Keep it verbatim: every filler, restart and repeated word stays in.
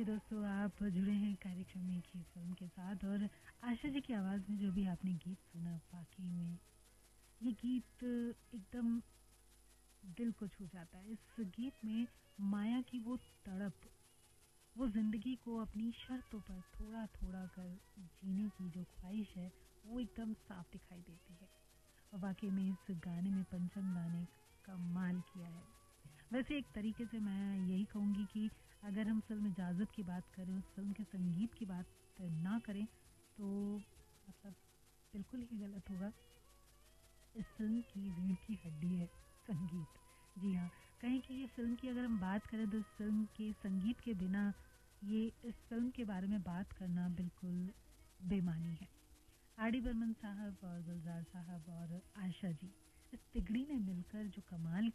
जी दोस्तों, आप जुड़े हैं कार्यक्रम में की फिल्म के साथ और आशा जी की आवाज़ में जो भी आपने गीत सुना, वाकई में ये गीत एकदम दिल को छू जाता है। इस गीत में माया की वो तड़प, वो ज़िंदगी को अपनी शर्तों पर थोड़ा थोड़ा कर जीने की जो ख्वाहिश है, वो एकदम साफ दिखाई देती है। और वाकई में इस गाने में पंचम दा ने कमाल किया है। वैसे एक तरीके से मैं यही कहूँगी कि अगर हम फ़िल्म इजाज़त की बात करें, उस फ़िल्म के संगीत की बात ना करें, तो मतलब बिल्कुल ही गलत होगा। इस फ़िल्म की रीढ़ की हड्डी है संगीत। जी हाँ, कहें कि ये फ़िल्म की अगर हम बात करें तो इस फ़िल्म के संगीत के बिना ये इस फ़िल्म के बारे में बात करना बिल्कुल बेमानी है। आर डी बर्मन साहब और गुलजार साहब और आशा जी, इस तिगड़ी ने मिलकर जो कमाल